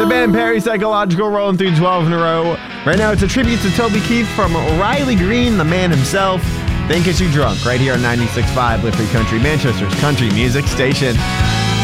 The band Psychological rolling through 12 in a row. Right now it's a tribute to Toby Keith from Riley Green, the man himself. Think Is You Drunk, right here on 96.5 Live Free Country, Manchester's country music station.